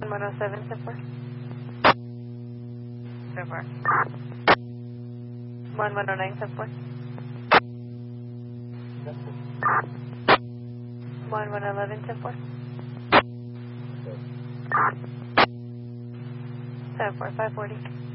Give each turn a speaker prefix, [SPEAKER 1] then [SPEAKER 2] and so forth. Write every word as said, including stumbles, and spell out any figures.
[SPEAKER 1] one one oh seven, ten four. ten four. one one oh nine, ten four. one one eleven, ten four. seven four five forty.